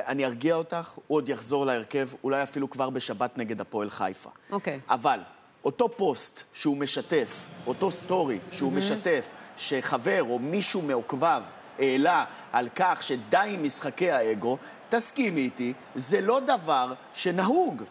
אני ארגיע אותך, הוא עוד יחזור להרכב, אולי אפילו כבר בשבת נגד הפועל חיפה. אוקיי. אבל אותו פוסט שהוא משתף, אותו סטורי שהוא משתף, שחבר או מישהו מעוקביו העלה על כך שדי עם משחקי האגו, תסכימי איתי, זה לא דבר שנהוג.